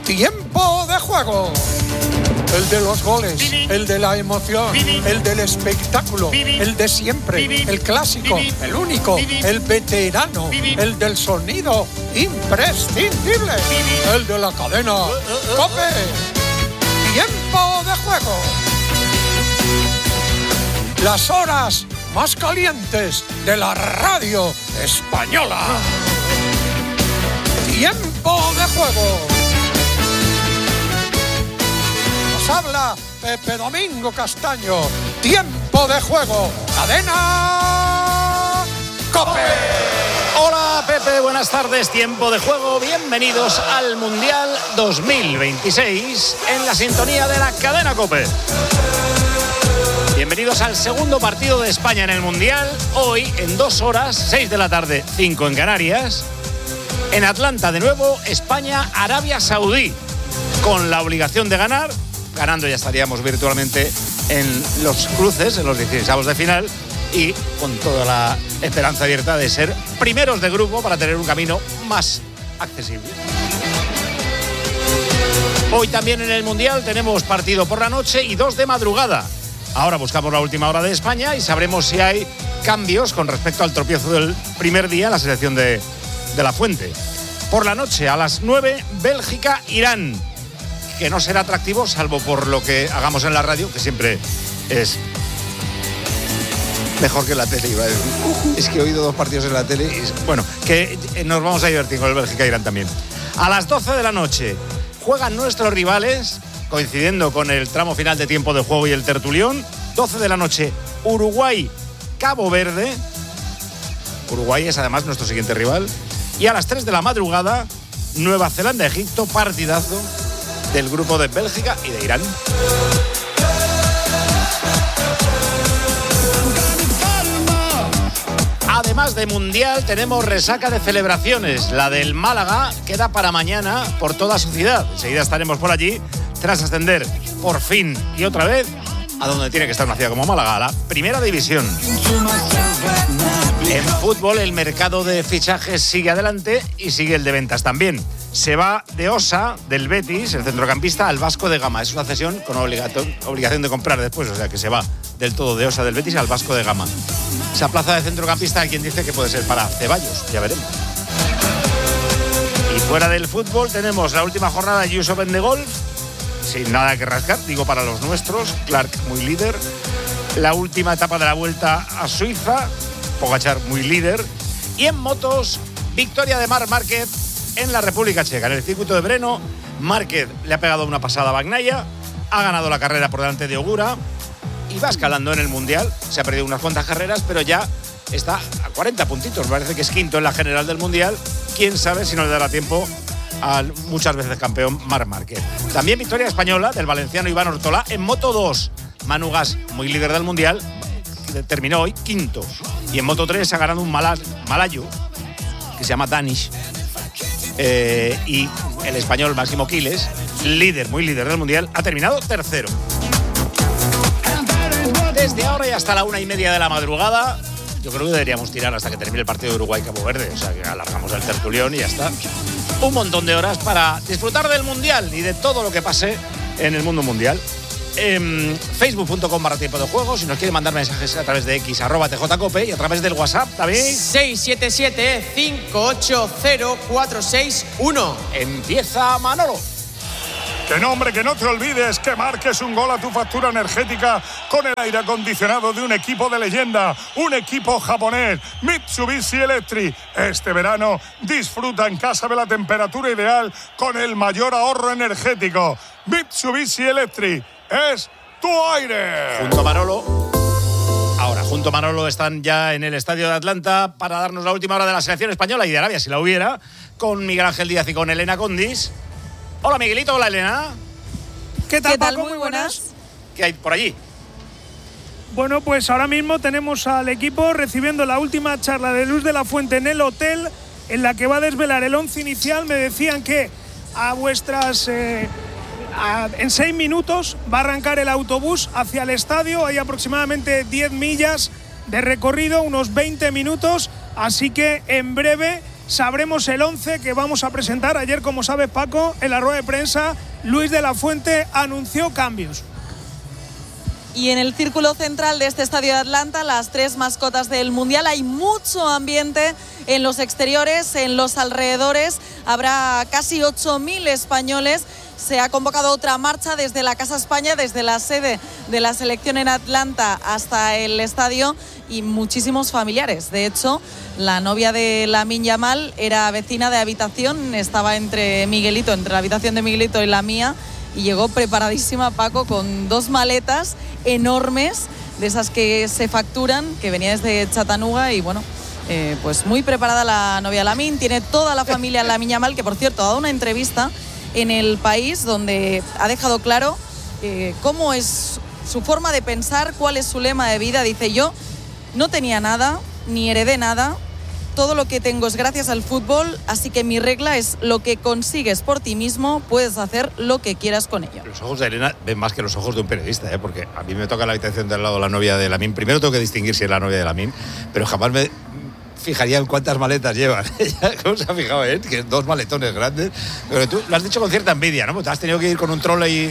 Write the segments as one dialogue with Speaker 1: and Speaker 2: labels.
Speaker 1: Tiempo de juego. El de los goles, el de la emoción, el del espectáculo, el de siempre, el clásico, el único, el veterano, el del sonido imprescindible, el de la cadena COPE. Tiempo de juego. Las horas más calientes de la radio española. Tiempo de juego. Habla Pepe Domingo Castaño. Tiempo de juego. Cadena COPE.
Speaker 2: Hola Pepe, buenas tardes. Tiempo de juego. Bienvenidos al Mundial 2026 en la sintonía de la cadena COPE. Bienvenidos al segundo partido de España en el Mundial. Hoy en 2 horas, 6 de la tarde, 5 en Canarias. En Atlanta de nuevo, España-Arabia Saudí. Con la obligación de ganar. Ganando ya estaríamos virtualmente en los cruces, en los 16avos de final, y con toda la esperanza abierta de ser primeros de grupo para tener un camino más accesible. Hoy también en el Mundial tenemos partido por la noche y 2 de madrugada. Ahora buscamos la última hora de España y sabremos si hay cambios con respecto al tropiezo del primer día en la selección de La Fuente. Por la noche, a las 9, Bélgica-Irán. Que no será atractivo, salvo por lo que hagamos en la radio, que siempre es mejor que en la tele. Es que he oído 2 partidos en la tele y bueno, que nos vamos a divertir con el Bélgica-Irán también. A las 12 de la noche juegan nuestros rivales, coincidiendo con el tramo final de tiempo de juego y el tertulión. 12 de la noche, Uruguay-Cabo Verde. Uruguay es además nuestro siguiente rival. Y a las 3 de la madrugada, Nueva Zelanda-Egipto, partidazo del grupo de Bélgica y de Irán. Además de Mundial, tenemos resaca de celebraciones. La del Málaga queda para mañana por toda su ciudad. Enseguida estaremos por allí tras ascender por fin y otra vez a donde tiene que estar una ciudad como Málaga, a la primera división. En fútbol, el mercado de fichajes sigue adelante y sigue el de ventas también. Se va de Osa, del Betis, el centrocampista, al Vasco de Gama. Es una cesión con obligación de comprar después, o sea que se va del todo de Osa, del Betis, al Vasco de Gama. Esa plaza de centrocampista hay quien dice que puede ser para Ceballos, ya veremos. Y fuera del fútbol tenemos la última jornada de US Open de golf, sin nada que rascar, digo para los nuestros. Clark muy líder. La última etapa de la Vuelta a Suiza, Pogačar muy líder. Y en motos, victoria de Marc Márquez en la República Checa. En el circuito de Brno, Márquez le ha pegado una pasada a Bagnaia, ha ganado la carrera por delante de Ogura y va escalando en el Mundial. Se ha perdido unas cuantas carreras, pero ya está a 40 puntitos. Parece que es quinto en la general del Mundial. Quién sabe si no le dará tiempo al muchas veces campeón Marc Márquez. También victoria española del valenciano Iván Ortolá en Moto 2. Manu Gas, muy líder del Mundial, terminó hoy quinto. Y en Moto 3 ha ganado un malayo que se llama Danish. Y el español Máximo Quiles, muy líder del Mundial, ha terminado tercero. Desde ahora y hasta la 1:30 de la madrugada, yo creo que deberíamos tirar hasta que termine el partido de Uruguay-Cabo Verde. O sea, que alargamos el tertulión y ya está. Un montón de horas para disfrutar del Mundial y de todo lo que pase en el mundo mundial. Facebook.com/tiempo de juego. Si nos quieren mandar mensajes a través de X @tjcope y a través del WhatsApp también
Speaker 3: 677-580-461.
Speaker 2: Empieza Manolo.
Speaker 4: Que no, hombre, que no te olvides que marques un gol a tu factura energética con el aire acondicionado de un equipo de leyenda, un equipo japonés, Mitsubishi Electric. Este verano disfruta en casa de la temperatura ideal con el mayor ahorro energético. Mitsubishi Electric es tu aire.
Speaker 2: Junto a Manolo están ya en el estadio de Atlanta para darnos la última hora de la selección española y de Arabia, si la hubiera, con Miguel Ángel Díaz y con Elena Condis. Hola Miguelito, hola Elena.
Speaker 5: ¿Qué tal,
Speaker 3: Paco?
Speaker 5: Muy buenas.
Speaker 2: ¿Qué hay por allí?
Speaker 5: Bueno, pues ahora mismo tenemos al equipo recibiendo la última charla de Luis de la Fuente en el hotel, en la que va a desvelar el 11 inicial. Me decían que en 6 minutos va a arrancar el autobús hacia el estadio. Hay aproximadamente 10 millas de recorrido, unos 20 minutos. Así que en breve sabremos el 11 que vamos a presentar. Ayer, como sabes, Paco, en la rueda de prensa, Luis de la Fuente anunció cambios.
Speaker 3: Y en el círculo central de este estadio de Atlanta, las 3 mascotas del Mundial, hay mucho ambiente en los exteriores, en los alrededores. Habrá casi 8.000 españoles. Se ha convocado otra marcha desde la Casa España, desde la sede de la selección en Atlanta hasta el estadio, y muchísimos familiares. De hecho, la novia de Lamine Yamal era vecina de habitación, estaba entre la habitación de Miguelito y la mía, y llegó preparadísima, Paco, con 2 maletas enormes, de esas que se facturan, que venía desde Chattanooga, y bueno, pues muy preparada la novia Lamine. Tiene toda la familia Lamine Yamal, que por cierto ha dado una entrevista en El País donde ha dejado claro cómo es su forma de pensar, cuál es su lema de vida. Dice: yo no tenía nada, ni heredé nada, todo lo que tengo es gracias al fútbol, así que mi regla es: lo que consigues por ti mismo, puedes hacer lo que quieras con ello.
Speaker 2: Los ojos de Elena ven más que los ojos de un periodista, porque a mí me toca la habitación de al lado la novia de Lamine. Primero tengo que distinguir si es la novia de Lamine, pero jamás me fijaría en cuántas maletas llevan. ¿Cómo se ha fijado, que 2 maletones grandes? Pero tú lo has dicho con cierta envidia, ¿no? Te has tenido que ir con un trolley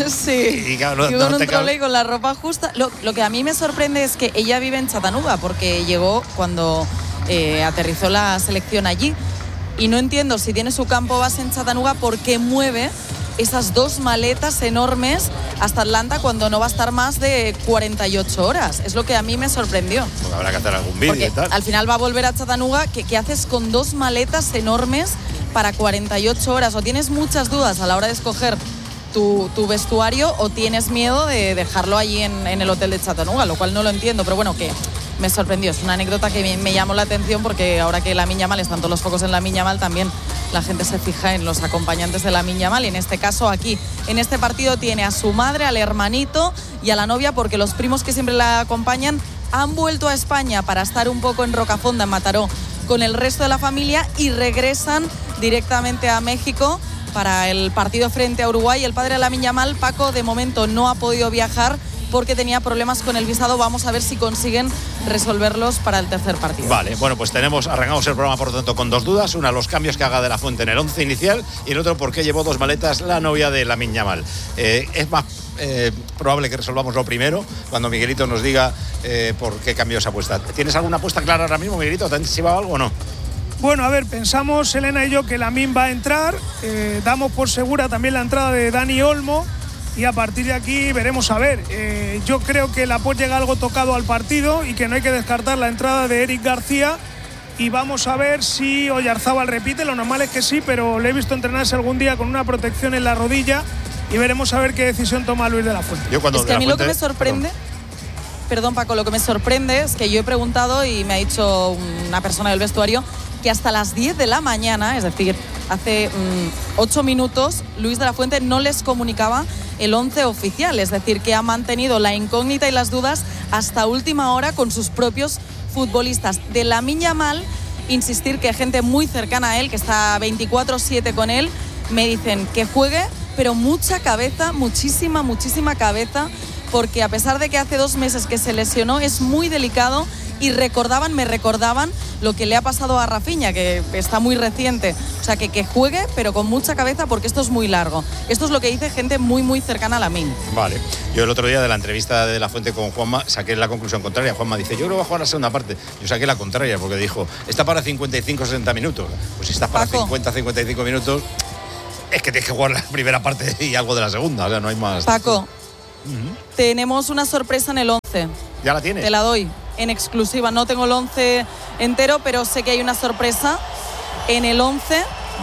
Speaker 3: sí,
Speaker 2: y claro,
Speaker 3: con un trolley con la ropa justa. Lo que a mí me sorprende es que ella vive en Chattanooga, porque llegó cuando aterrizó la selección allí, y no entiendo, si tiene su campo base en Chattanooga, por qué mueve esas 2 maletas enormes hasta Atlanta cuando no va a estar más de 48 horas. Es lo que a mí me sorprendió.
Speaker 2: Porque habrá que hacer algún vídeo y tal.
Speaker 3: Al final va a volver a Chattanooga. ¿Qué haces con 2 maletas enormes para 48 horas? O tienes muchas dudas a la hora de escoger tu vestuario, o tienes miedo de dejarlo allí en el hotel de Chattanooga, lo cual no lo entiendo, pero bueno, que me sorprendió. Es una anécdota que me llamó la atención, porque ahora que Lamine Yamal, están todos los focos en Lamine Yamal, también la gente se fija en los acompañantes de Lamine Yamal, y en este caso aquí, en este partido, tiene a su madre, al hermanito y a la novia, porque los primos que siempre la acompañan han vuelto a España para estar un poco en Rocafonda, en Mataró, con el resto de la familia, y regresan directamente a México para el partido frente a Uruguay. El padre de Lamine Yamal, Paco, de momento no ha podido viajar porque tenía problemas con el visado. Vamos a ver si consiguen resolverlos para el tercer partido.
Speaker 2: Vale, bueno, pues arrancamos el programa, por lo tanto, con 2 dudas. Una, los cambios que haga de la Fuente en el 11 inicial, y el otro, por qué llevó 2 maletas la novia de Lamine Yamal. Es más probable que resolvamos lo primero, cuando Miguelito nos diga por qué cambios apuesta. ¿Tienes alguna apuesta clara ahora mismo, Miguelito? ¿Te han llevado algo o no?
Speaker 5: Bueno, a ver, pensamos, Elena y yo, que Lamine va a entrar. Damos por segura también la entrada de Dani Olmo, y a partir de aquí veremos a ver. Yo creo que Laporte llega algo tocado al partido, y que no hay que descartar la entrada de Eric García, y vamos a ver si Oyarzábal repite. Lo normal es que sí, pero le he visto entrenarse algún día con una protección en la rodilla, y veremos a ver qué decisión toma Luis de la Fuente.
Speaker 3: Es que a mí lo que me sorprende... Perdón, Paco, lo que me sorprende es que yo he preguntado, y me ha dicho una persona del vestuario, que hasta las 10 de la mañana, es decir, hace 8 minutos, Luis de la Fuente no les comunicaba el 11 oficial, es decir, que ha mantenido la incógnita y las dudas hasta última hora con sus propios futbolistas. De Lamine Yamal, insistir que gente muy cercana a él, que está 24/7 con él, me dicen que juegue, pero mucha cabeza, muchísima cabeza, porque a pesar de que hace 2 meses que se lesionó, es muy delicado, y me recordaban lo que le ha pasado a Rafinha, que está muy reciente. O sea, que juegue, pero con mucha cabeza, porque esto es muy largo. Esto es lo que dice gente muy cercana a Lamine.
Speaker 2: Vale. Yo el otro día, de la entrevista de la Fuente con Juanma, saqué la conclusión contraria. Juanma dice: yo creo que va a jugar la segunda parte. Yo saqué la contraria, porque dijo: está para 55-60 minutos. Pues si estás para 50-55 minutos, es que tienes que jugar la primera parte y algo de la segunda. O sea, no hay más.
Speaker 3: Paco, tenemos una sorpresa en el 11.
Speaker 2: ¿Ya la tienes?
Speaker 3: Te la doy en exclusiva. No tengo el 11 entero, pero sé que hay una sorpresa en el 11.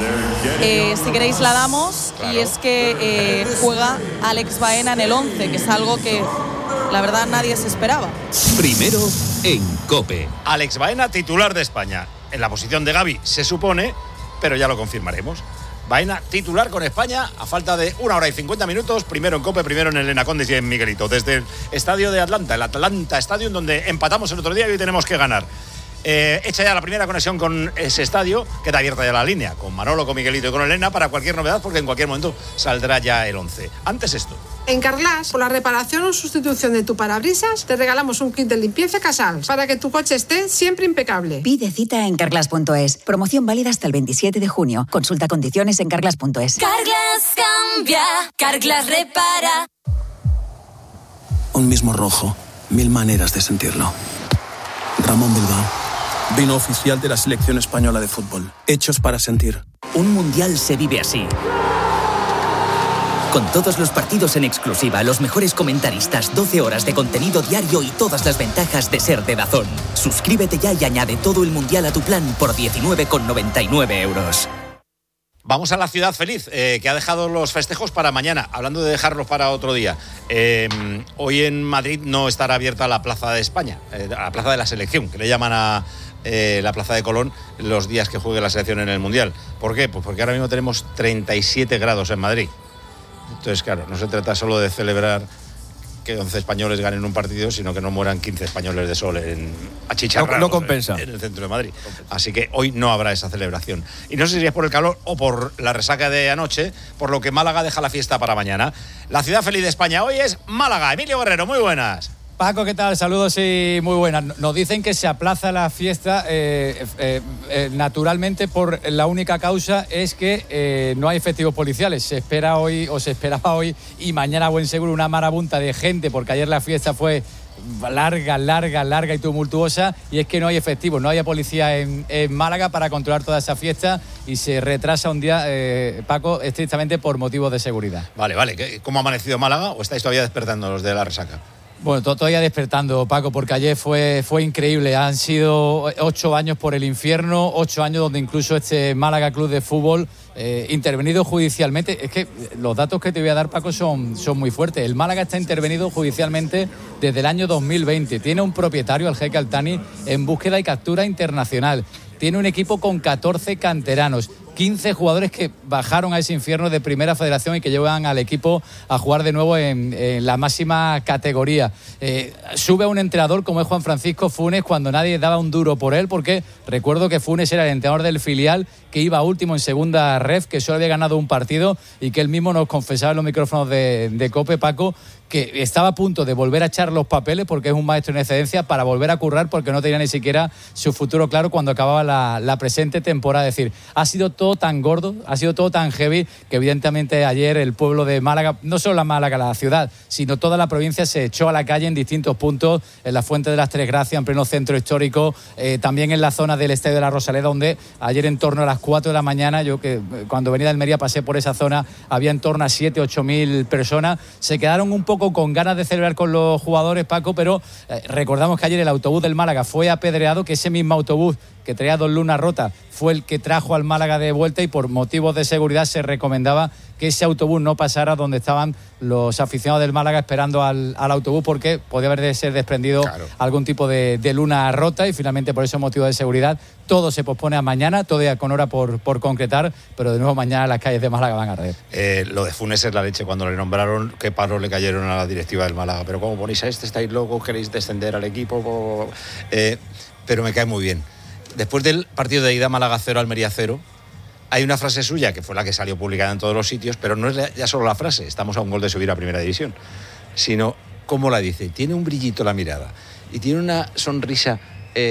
Speaker 3: Si queréis la damos. Claro. Y es que juega Alex Baena en el 11, que es algo que la verdad nadie se esperaba.
Speaker 6: Primero en COPE.
Speaker 2: Alex Baena, titular de España. En la posición de Gavi, se supone, pero ya lo confirmaremos. Baena titular con España a falta de 1 hora y 50 minutos, primero en COPE, primero en Elena Condes y en Miguelito, desde el estadio de Atlanta, el Atlanta Stadium, donde empatamos el otro día y hoy tenemos que ganar. Hecha ya la primera conexión con ese estadio, queda abierta ya la línea, con Manolo, con Miguelito y con Elena, para cualquier novedad, porque en cualquier momento saldrá ya el 11. Antes esto.
Speaker 7: En Carglass, por la reparación o sustitución de tu parabrisas, te regalamos un kit de limpieza Casals para que tu coche esté siempre impecable.
Speaker 8: Pide cita en Carglass.es. Promoción válida hasta el 27 de junio. Consulta condiciones en Carglass.es.
Speaker 9: Carglass cambia, Carglass repara.
Speaker 10: Un mismo rojo, 1000 maneras de sentirlo. Ramón Bilbao, vino oficial de la selección española de fútbol. Hechos para sentir.
Speaker 11: Un mundial se vive así. Con todos los partidos en exclusiva, los mejores comentaristas, 12 horas de contenido diario y todas las ventajas de ser de DAZN. Suscríbete ya y añade todo el mundial a tu plan por 19,99 €.
Speaker 2: Vamos a la ciudad feliz, que ha dejado los festejos para mañana. Hablando de dejarlos para otro día. Hoy en Madrid no estará abierta la Plaza de España, la Plaza de la Selección, que le llaman a la Plaza de Colón los días que juegue la selección en el Mundial. ¿Por qué? Pues porque ahora mismo tenemos 37 grados en Madrid. Entonces, claro, no se trata solo de celebrar que 11 españoles ganen un partido, sino que no mueran 15 españoles de sol achicharrados
Speaker 12: no compensa.
Speaker 2: En el centro de Madrid. Así que hoy no habrá esa celebración. Y no sé si es por el calor o por la resaca de anoche, por lo que Málaga deja la fiesta para mañana. La ciudad feliz de España hoy es Málaga. Emilio Guerrero, muy buenas.
Speaker 12: Paco, ¿qué tal? Saludos y muy buenas. Nos dicen que se aplaza la fiesta naturalmente por la única causa es que no hay efectivos policiales. Se esperaba hoy y mañana buen seguro una marabunta de gente, porque ayer la fiesta fue larga y tumultuosa, y es que no hay efectivos, no hay policía en Málaga para controlar toda esa fiesta y se retrasa un día, Paco, estrictamente por motivos de seguridad.
Speaker 2: Vale. ¿Cómo ha amanecido Málaga o estáis todavía despertando los de la resaca?
Speaker 12: Bueno, todavía despertando, Paco, porque ayer fue increíble. Han sido 8 años por el infierno, 8 años donde incluso este Málaga Club de Fútbol, intervenido judicialmente. Es que los datos que te voy a dar, Paco, son muy fuertes. El Málaga está intervenido judicialmente desde el año 2020. Tiene un propietario, el Jeque Altani, en búsqueda y captura internacional. Tiene un equipo con 14 canteranos. 15 jugadores que bajaron a ese infierno de Primera Federación y que llevan al equipo a jugar de nuevo en la máxima categoría. Sube a un entrenador como es Juan Francisco Funes cuando nadie daba un duro por él, porque recuerdo que Funes era el entrenador del filial que iba último en segunda ref, que solo había ganado un partido y que él mismo nos confesaba en los micrófonos de COPE, Paco, que estaba a punto de volver a echar los papeles porque es un maestro en excedencia, para volver a currar porque no tenía ni siquiera su futuro claro cuando acababa la presente temporada. Es decir, ha sido todo tan gordo, ha sido todo tan heavy, que evidentemente ayer el pueblo de Málaga, no solo la Málaga, la ciudad, sino toda la provincia se echó a la calle en distintos puntos, en la Fuente de las Tres Gracias, en pleno centro histórico, también en la zona del Estadio de la Rosaleda, donde ayer en torno a las 4 de la mañana, yo que cuando venía de Almería pasé por esa zona, había en torno a 7-8 mil personas. Se quedaron un poco con ganas de celebrar con los jugadores, Paco, pero recordamos que ayer el autobús del Málaga fue apedreado, que ese mismo autobús que traía 2 lunas rotas fue el que trajo al Málaga de vuelta, y por motivos de seguridad se recomendaba que ese autobús no pasara donde estaban los aficionados del Málaga esperando al autobús, porque podía haber de ser desprendido algún tipo de luna rota, y finalmente por esos motivos de seguridad todo se pospone a mañana, todavía con hora por concretar, pero de nuevo mañana las calles de Málaga van a arder.
Speaker 2: Lo de Funes es la leche. Cuando le nombraron, qué paros le cayeron a la directiva del Málaga. Pero ¿cómo ponéis a estáis locos? ¿Queréis descender al equipo? Pero me cae muy bien. Después del partido de ida, Málaga 0, Almería 0, hay una frase suya que fue la que salió publicada en todos los sitios, pero no es ya solo la frase, estamos a un gol de subir a Primera División, sino cómo la dice. Tiene un brillito la mirada y tiene una sonrisa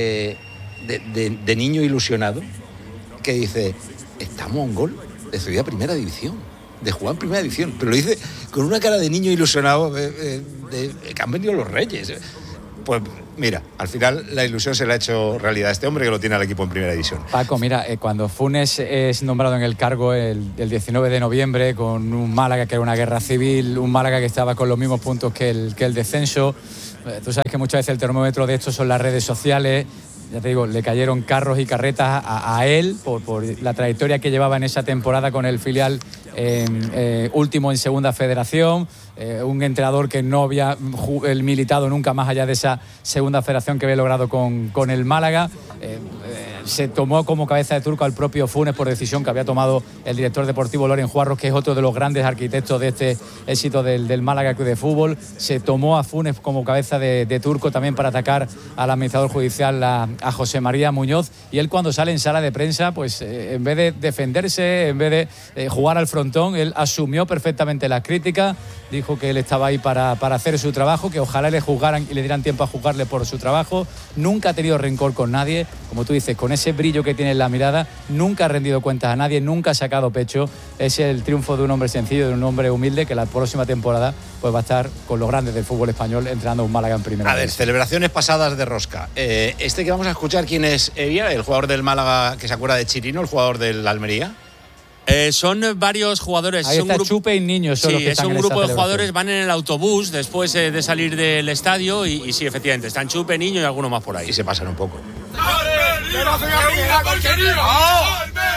Speaker 2: de niño ilusionado que dice, estamos a un gol de subir a Primera División, de jugar en Primera División, pero lo dice con una cara de niño ilusionado de que han venido los Reyes. Pues mira, al final la ilusión se le ha hecho realidad a este hombre, que lo tiene al equipo en Primera División.
Speaker 12: Paco, mira, cuando Funes es nombrado en el cargo el 19 de noviembre, con un Málaga que era una guerra civil, un Málaga que estaba con los mismos puntos que el descenso, tú sabes que muchas veces el termómetro de esto son las redes sociales. Ya te digo, le cayeron carros y carretas a él por la trayectoria que llevaba en esa temporada con el filial último en Segunda Federación, un entrenador que no había militado nunca más allá de esa Segunda Federación que había logrado con el Málaga. se tomó como cabeza de turco al propio Funes por decisión que había tomado el director deportivo Loren Juarros, que es otro de los grandes arquitectos de este éxito del Málaga Club de Fútbol. Se tomó a Funes como cabeza de turco también para atacar al administrador judicial, a José María Muñoz, y él cuando sale en sala de prensa, pues en vez de defenderse, en vez de jugar al frontón, él asumió perfectamente las críticas, dijo que él estaba ahí para hacer su trabajo, que ojalá le juzgaran y le dieran tiempo a juzgarle por su trabajo. Nunca ha tenido rencor con nadie, como tú dices, con ese brillo que tiene en la mirada, nunca ha rendido cuentas a nadie, nunca ha sacado pecho. Es el triunfo de un hombre sencillo, de un hombre humilde, que la próxima temporada pues va a estar con los grandes del fútbol español entrenando un Málaga en primera.
Speaker 2: A ver, celebraciones pasadas de rosca. Este que vamos a escuchar, ¿quién es Evia? El jugador del Málaga que se acuerda de Chirino, el jugador del Almería.
Speaker 13: Son varios jugadores.
Speaker 12: Ahí está Chupe y Niños.
Speaker 13: Sí, es un grupo de jugadores, van en el autobús después de salir del estadio y sí, efectivamente, están Chupe, Niños y alguno más por ahí.
Speaker 2: Y se pasan un poco.